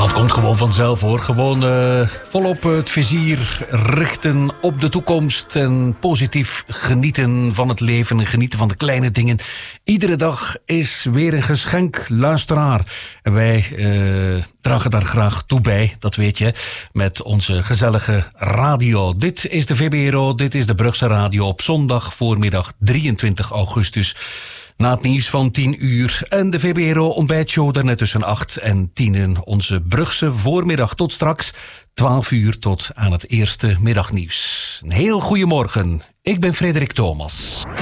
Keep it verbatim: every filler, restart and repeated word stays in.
Dat komt gewoon vanzelf hoor. Gewoon uh, volop het vizier richten op de toekomst en positief genieten van het leven en genieten van de kleine dingen. Iedere dag is weer een geschenk, luisteraar. En wij uh, dragen daar graag toe bij, dat weet je, met onze gezellige radio. Dit is de V B R O, dit is de Brugse Radio op zondag voormiddag drieëntwintig augustus. Na het nieuws van tien uur en de V B R O ontbijtshow daarnet tussen acht en tien. Onze Brugse voormiddag tot straks twaalf uur tot aan het eerste middagnieuws. Een heel goedemorgen, ik ben Frederik Thomas.